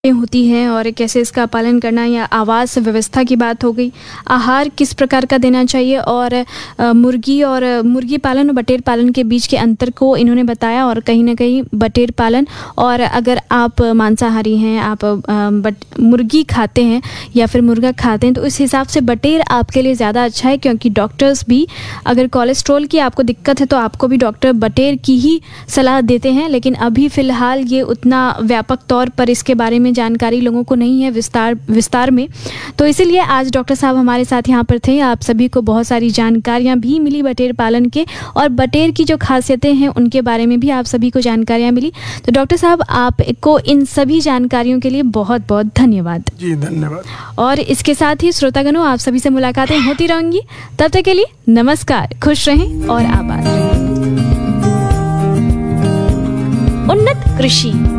होती हैं और कैसे इसका पालन करना, या आवास व्यवस्था की बात हो गई, आहार किस प्रकार का देना चाहिए, और मुर्गी पालन और बटेर पालन के बीच के अंतर को इन्होंने बताया। और कहीं ना कहीं बटेर पालन, और अगर आप मांसाहारी हैं, आप मुर्गी खाते हैं या फिर मुर्गा खाते हैं, तो इस हिसाब से बटेर आपके लिए ज़्यादा अच्छा है, क्योंकि डॉक्टर्स भी अगर कोलेस्ट्रॉल की आपको दिक्कत है तो आपको भी डॉक्टर बटेर की ही सलाह देते हैं। लेकिन अभी फ़िलहाल ये उतना व्यापक तौर पर इसके बारे में जानकारी लोगों को नहीं है विस्तार में, तो इसीलिए आज डॉक्टर साहब हमारे साथ यहाँ पर थे। आप सभी को बहुत सारी जानकारियाँ भी मिली बटेर पालन के, और बटेर की जो खासियतें हैं उनके बारे में भी आप सभी को जानकारियाँ मिली। तो डॉक्टर साहब, आपको इन सभी जानकारियों के लिए बहुत बहुत धन्यवाद। जी धन्यवाद। और इसके साथ ही श्रोतागणों, आप सभी से मुलाकातें होती रहेंगी। तब तक के लिए नमस्कार, खुश रहें और आबाद रहें। उन्नत कृषि।